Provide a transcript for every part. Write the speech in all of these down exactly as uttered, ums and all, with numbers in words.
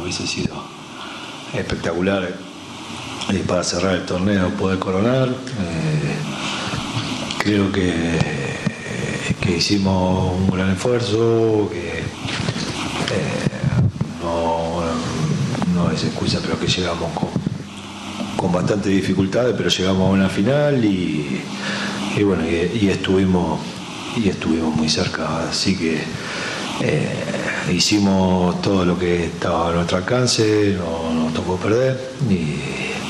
hubiese sido espectacular eh, para cerrar el torneo, poder coronar. Eh, creo que, eh, que hicimos un gran esfuerzo, que eh, no, no es excusa, pero que llegamos con, con bastantes dificultades, pero llegamos a una final y, y bueno, y, y estuvimos y estuvimos muy cerca, así que eh, hicimos todo lo que estaba a nuestro alcance, no nos tocó perder y,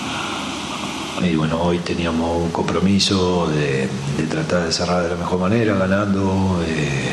y bueno, hoy teníamos un compromiso de, de tratar de cerrar de la mejor manera, ganando eh,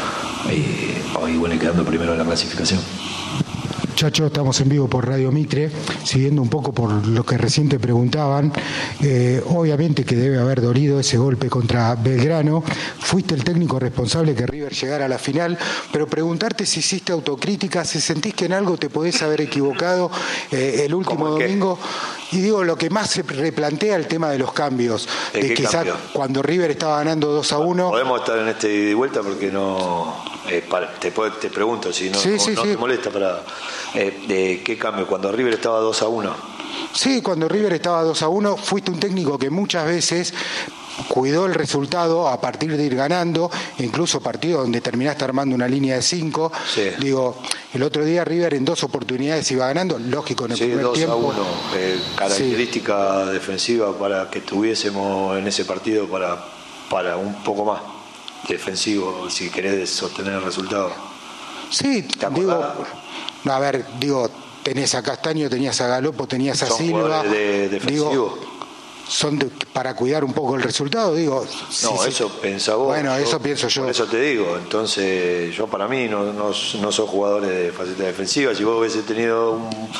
y hoy bueno, quedando primero en la clasificación. Chacho, estamos en vivo por Radio Mitre, siguiendo un poco por lo que recién te preguntaban. Eh, obviamente que debe haber dolido ese golpe contra Belgrano. Fuiste el técnico responsable que River llegara a la final, pero preguntarte si hiciste autocrítica, si sentís que en algo te podés haber equivocado eh, el último domingo. Y digo, lo que más se replantea el tema de los cambios. ¿De, de quizás cuando River estaba ganando dos a uno. Podemos estar en este ida y vuelta porque no... Eh, para, te, te pregunto si no, sí, no, sí, no sí. te molesta para eh, de qué cambio cuando River estaba dos a uno. Sí, cuando River estaba dos a uno fuiste un técnico que muchas veces cuidó el resultado a partir de ir ganando, incluso partidos donde terminaste armando una línea de cinco. Sí. Digo, el otro día River en dos oportunidades iba ganando, lógico en el sí, primer dos tiempo. a uno, eh, característica sí. defensiva para que tuviésemos en ese partido para, para un poco más defensivo, si querés sostener el resultado. Sí, digo, a ver, digo, tenés a Castaño, tenías a Galopo, tenías a Son Silva. De defensivo. Digo, son de, para cuidar un poco el resultado, digo. No, sí, eso sí. pensá vos. Bueno, yo, eso pienso yo. Por eso te digo, entonces yo para mí no, no, no soy jugadores de faceta defensiva. Si vos hubiese tenido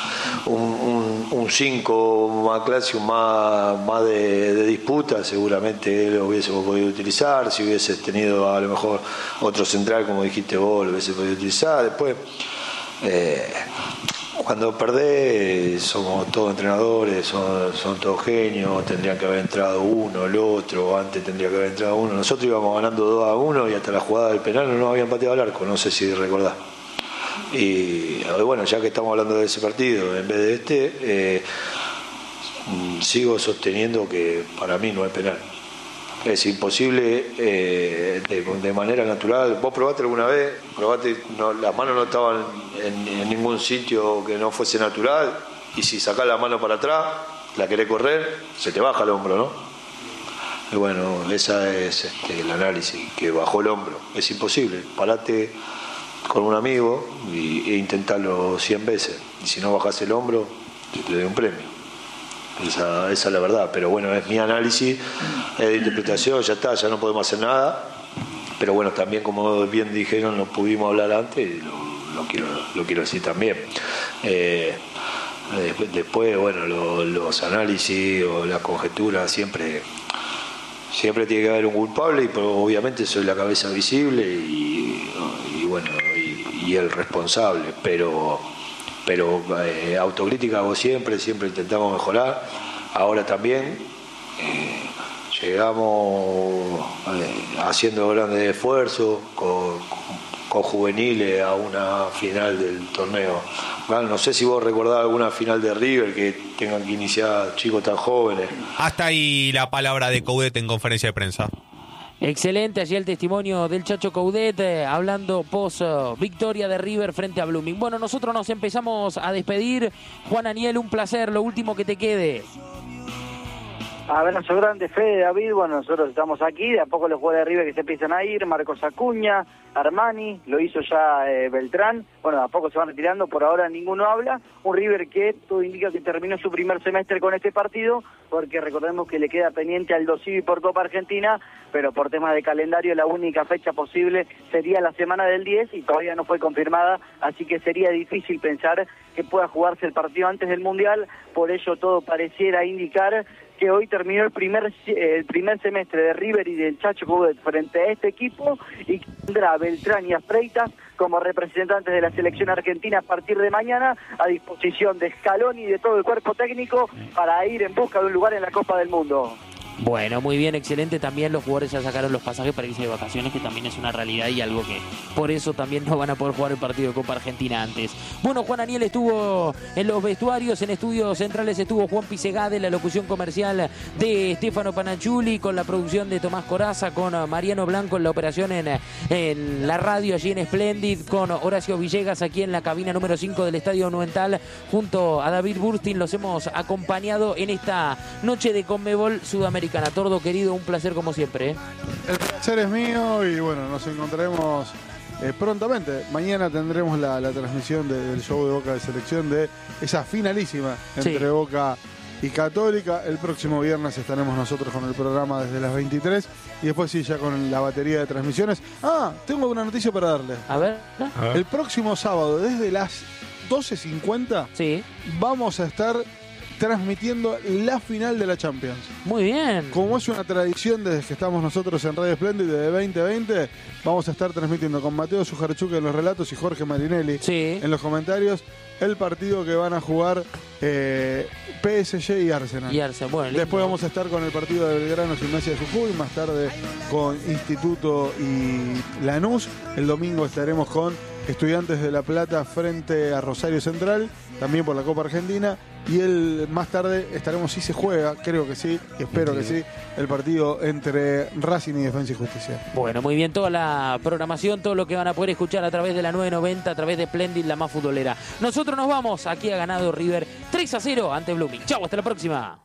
un cinco un, un más clásico, más, más de, de disputa, seguramente lo hubiésemos podido utilizar. Si hubieses tenido a lo mejor otro central, como dijiste vos, lo hubiese podido utilizar. Después... Eh, Cuando perdés, somos todos entrenadores, son, son todos genios, tendrían que haber entrado uno, el otro, antes tendría que haber entrado uno. Nosotros íbamos ganando dos a uno y hasta la jugada del penal no nos habían pateado al arco, no sé si recordás. Y bueno, ya que estamos hablando de ese partido, en vez de este, eh, sigo sosteniendo que para mí no es penal. Es imposible eh, de, de manera natural. ¿Vos probaste alguna vez? Probaste, no, las manos no estaban en, en ningún sitio que no fuese natural, y si sacás la mano para atrás, la querés correr, se te baja el hombro, ¿no? Y bueno, ese es este, el análisis, que bajó el hombro. Es imposible. Parate con un amigo y, e intentarlo cien veces. Y si no bajás el hombro, te doy un premio. Esa, esa es la verdad, pero bueno, es mi análisis, es de interpretación, ya está, ya no podemos hacer nada, pero bueno, también como bien dijeron, no pudimos hablar antes, y lo, lo, quiero, lo quiero decir también. Eh, después, bueno, lo, los análisis o las conjeturas, siempre, siempre tiene que haber un culpable, y pues, obviamente soy la cabeza visible y, y bueno, y, y el responsable, pero... pero eh, autocrítica hago siempre, siempre intentamos mejorar. Ahora también eh, llegamos eh, haciendo grandes esfuerzos con, con juveniles a una final del torneo. Bueno, no sé si vos recordás alguna final de River que tengan que iniciar chicos tan jóvenes. Hasta ahí la palabra de Coudet en conferencia de prensa. Excelente, allí el testimonio del Chacho Coudet eh, hablando post uh, victoria de River frente a Blooming. Bueno, nosotros nos empezamos a despedir. Juan Aniel, un placer, lo último que te quede. Abrazo grande, Fede, David. Bueno, nosotros estamos aquí, de a poco los jugadores de River que se empiezan a ir, Marcos Acuña, Armani, lo hizo ya eh, Beltrán, bueno, de a poco se van retirando, por ahora ninguno habla. Un River que todo indica que terminó su primer semestre con este partido, porque recordemos que le queda pendiente al Dosivi por Copa Argentina, pero por temas de calendario la única fecha posible sería la semana del diez y todavía no fue confirmada, así que sería difícil pensar que pueda jugarse el partido antes del Mundial. Por ello todo pareciera indicar que hoy terminó el primer el primer semestre de River y del Chacho Coudet frente a este equipo, y tendrá a Beltrán y a Freitas como representantes de la selección argentina a partir de mañana, a disposición de Scaloni y de todo el cuerpo técnico para ir en busca de un lugar en la Copa del Mundo. Bueno, muy bien, excelente. También los jugadores ya sacaron los pasajes para irse de vacaciones, que también es una realidad y algo que por eso también no van a poder jugar el partido de Copa Argentina antes. Bueno, Juan Aniel estuvo en los vestuarios, en estudios centrales estuvo Juan Pisegade, la locución comercial de Stefano Panachuli, con la producción de Tomás Coraza, con Mariano Blanco en la operación en, en la radio allí en Splendid, con Horacio Villegas aquí en la cabina número cinco del Estadio Monumental, junto a David Burstin. Los hemos acompañado en esta noche de Conmebol Sudamericana. Tordo, querido, un placer como siempre, ¿eh? El placer es mío y bueno, nos encontraremos eh, prontamente. Mañana tendremos la, la transmisión de, del show de Boca de Selección, de esa finalísima entre sí. Boca y Católica. El próximo viernes estaremos nosotros con el programa desde las veintitrés y después sí, ya con la batería de transmisiones. Ah, tengo una noticia para darle. A ver. A ver. El próximo sábado, desde las doce cincuenta, sí. vamos a estar transmitiendo la final de la Champions. Muy bien. Como es una tradición desde que estamos nosotros en Radio Splendid desde veinte veinte, vamos a estar transmitiendo con Mateo Sujarchuk en los relatos y Jorge Marinelli sí. en los comentarios el partido que van a jugar eh, P S G y Arsenal. Y Arsenal. Bueno, después vamos a estar con el partido de Belgrano, Gimnasia de Jujuy, más tarde con Instituto y Lanús. El domingo estaremos con Estudiantes de La Plata frente a Rosario Central, también por la Copa Argentina. Y el más tarde estaremos, si se juega, creo que sí, y espero que sí, el partido entre Racing y Defensa y Justicia. Bueno, muy bien, toda la programación, todo lo que van a poder escuchar a través de la nueve noventa, a través de Splendid, la más futbolera. Nosotros nos vamos, aquí ha ganado River tres a cero ante Blooming. Chau, hasta la próxima.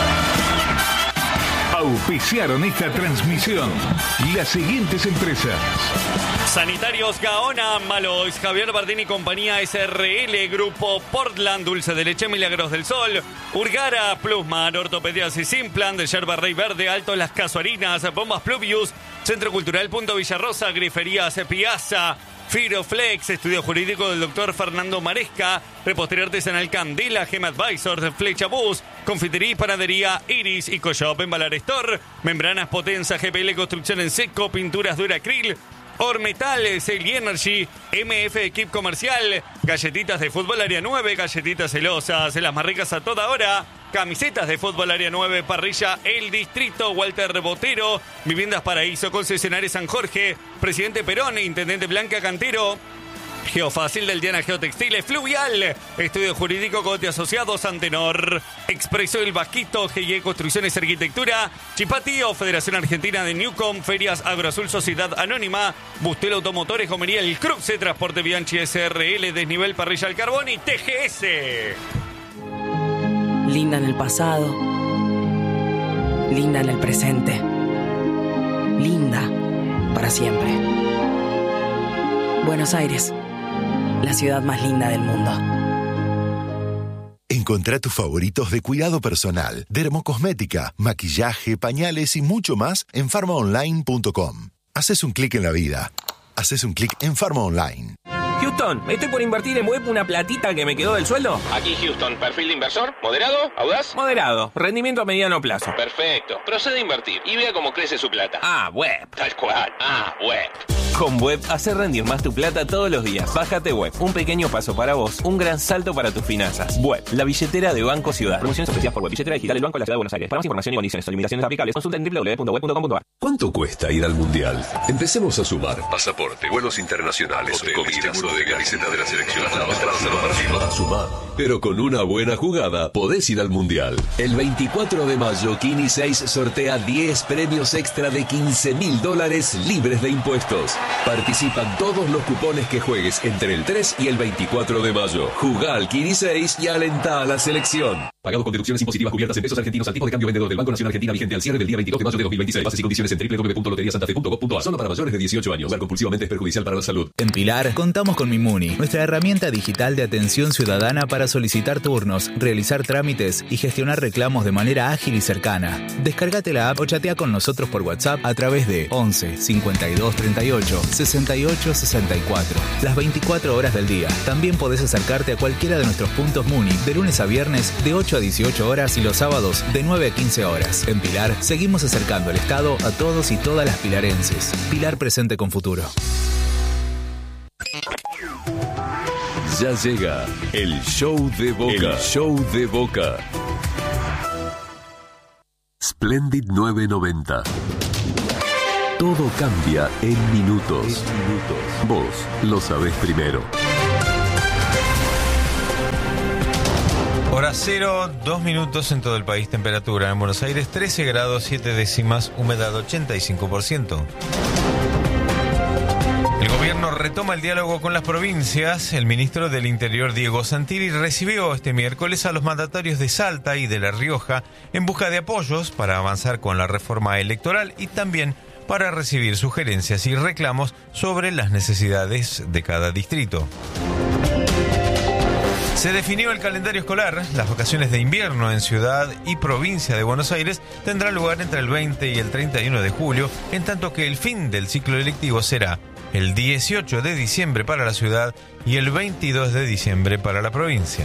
Auspiciaron esta transmisión las siguientes empresas: Sanitarios Gaona, Malois, Javier Bardín y compañía S R L, Grupo Portland, Dulce de Leche Milagros del Sol, Urgara, Plusmar, Ortopedias y Simplan, de Yerba Rey Verde, Alto Las Casuarinas, Bombas Pluvius, Centro Cultural Punto Villarrosa, Griferías Piazza, Firoflex, Estudio Jurídico del doctor Fernando Maresca, Repostería Artesanal Candela, Gem Advisors, Flecha Bus, Confitería y Panadería Iris y Coshop en Valar Store, Membranas Potenza, G P L Construcción en Seco, Pinturas Duracril, Ormetal, Celi Energy, M F Equip Comercial, galletitas de fútbol área nueve, galletitas celosas, las más ricas a toda hora, camisetas de fútbol área nueve, parrilla El Distrito, Walter Botero, Viviendas Paraíso, Concesionario San Jorge, Presidente Perón, Intendente Blanca Cantero, Geofácil del Diana Geotextiles, Fluvial, Estudio Jurídico Cote Asociados, Antenor, Expreso El Vasquito, G I E Construcciones y Arquitectura, Chipatío, Federación Argentina de Newcom, Ferias Agroazul Sociedad Anónima, Bustel Automotores, Gomería El Cruce, Transporte Bianchi S R L, Desnivel Parrilla al Carbón y T G S. Linda en el pasado, linda en el presente, linda para siempre. Buenos Aires, la ciudad más linda del mundo. Encontrá tus favoritos de cuidado personal, dermocosmética, maquillaje, pañales y mucho más en farma online punto com. Haces un clic en la vida. Haces un clic en Farma Online. Houston, estoy por invertir en web una platita que me quedó del sueldo. Aquí Houston, perfil de inversor, moderado, audaz. Moderado, rendimiento a mediano plazo. Perfecto, procede a invertir y vea cómo crece su plata. Ah, web. Tal cual, ah, web. Con Web, hacer rendir más tu plata todos los días. Bájate Web, un pequeño paso para vos, un gran salto para tus finanzas. Web, la billetera de Banco Ciudad. Promociones especiales por Web, billetera digital del Banco de la Ciudad de Buenos Aires. Para más información y condiciones o limitaciones aplicables, consulta en doble u doble u doble u punto web punto com punto a r. ¿Cuánto cuesta ir al Mundial? Empecemos a sumar. Pasaporte, vuelos internacionales, hotel, comida, seguro de camiseta de la selección, a sumar. Pero con una buena jugada podés ir al Mundial. El veinticuatro de mayo, Kini seis sortea diez premios extra de quince mil dólares libres de impuestos. Participan todos los cupones que juegues entre el tres y el veinticuatro de mayo. Jugá al Kini seis y alentá a la selección. Pagado con deducciones impositivas cubiertas en pesos argentinos al tipo de cambio vendedor del Banco Nacional Argentina vigente al cierre del día veintidós de mayo de dos mil veintiséis. Bases y condiciones en doble u doble u doble u punto lotería santa fe punto gov punto a r. Solo para mayores de dieciocho años. Jugar compulsivamente es perjudicial para la salud. En Pilar contamos con Mimuni, nuestra herramienta digital de atención ciudadana para solicitar turnos, realizar trámites y gestionar reclamos de manera ágil y cercana. Descárgate la app o chatea con nosotros por WhatsApp a través de once cincuenta y dos treinta y ocho sesenta y ocho sesenta y cuatro. Las veinticuatro horas del día. También podés acercarte a cualquiera de nuestros puntos Muni de lunes a viernes de ocho a dieciocho horas y los sábados de nueve a quince horas. En Pilar seguimos acercando el Estado a todos y todas las pilarenses. Pilar presente con futuro. Ya llega el show de Boca. El show de Boca. Splendid nueve noventa. Todo cambia en minutos. Vos lo sabés primero. Hora cero, dos minutos en todo el país. Temperatura en Buenos Aires trece grados, siete décimas, humedad ochenta y cinco por ciento. El gobierno retoma el diálogo con las provincias. El ministro del Interior, Diego Santilli, recibió este miércoles a los mandatarios de Salta y de La Rioja en busca de apoyos para avanzar con la reforma electoral y también para recibir sugerencias y reclamos sobre las necesidades de cada distrito. Se definió el calendario escolar. Las vacaciones de invierno en ciudad y provincia de Buenos Aires tendrán lugar entre el veinte y el treinta y uno de julio, en tanto que el fin del ciclo electivo será el dieciocho de diciembre para la ciudad y el veintidós de diciembre para la provincia.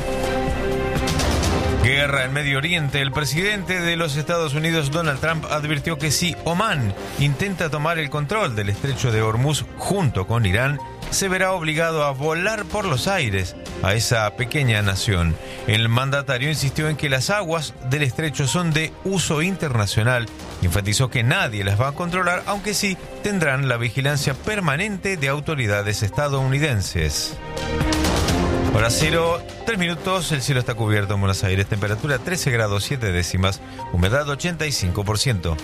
Guerra en Medio Oriente. El presidente de los Estados Unidos, Donald Trump, advirtió que si Omán intenta tomar el control del estrecho de Hormuz junto con Irán, se verá obligado a volar por los aires a esa pequeña nación. El mandatario insistió en que las aguas del estrecho son de uso internacional. Enfatizó que nadie las va a controlar, aunque sí tendrán la vigilancia permanente de autoridades estadounidenses. Hora cero, tres minutos, el cielo está cubierto en Buenos Aires, temperatura trece grados, siete décimas, humedad ochenta y cinco por ciento.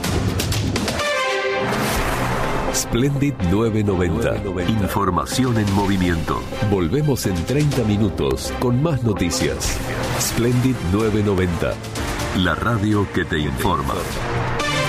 Splendid nueve noventa. Información en movimiento. Volvemos en treinta minutos con más noticias. Splendid nueve noventa. La radio que te informa.